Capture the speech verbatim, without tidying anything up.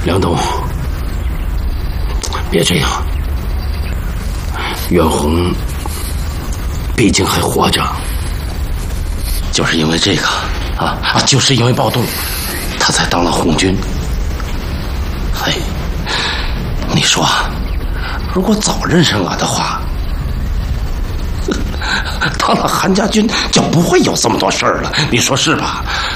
梁东，别这样。袁弘毕竟还活着，就是因为这个啊啊，就是因为暴动，他才当了红军。嘿，你说，如果早认识我的话，当了韩家军就不会有这么多事儿了，你说是吧？